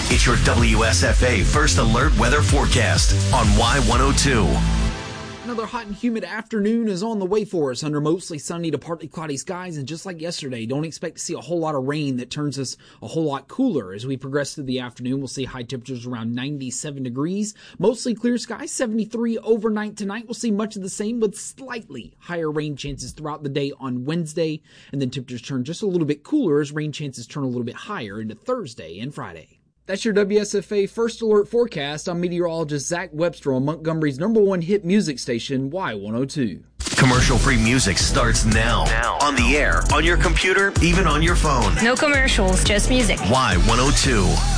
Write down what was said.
It's your WSFA First Alert Weather Forecast on Y102. Another hot and humid afternoon is on the way for us under mostly sunny to partly cloudy skies, and just like yesterday, don't expect to see a whole lot of rain that turns us a whole lot cooler. As we progress through the afternoon, we'll see high temperatures around 97 degrees, mostly clear skies, 73 overnight tonight. We'll see much of the same with slightly higher rain chances throughout the day on Wednesday, and then temperatures turn just a little bit cooler as rain chances turn a little bit higher into Thursday and Friday. That's your WSFA First Alert Forecast. I'm meteorologist Zach Webster on Montgomery's #1 hit music station, Y102. Commercial-free music starts now. On the air, on your computer, even on your phone. No commercials, just music. Y102.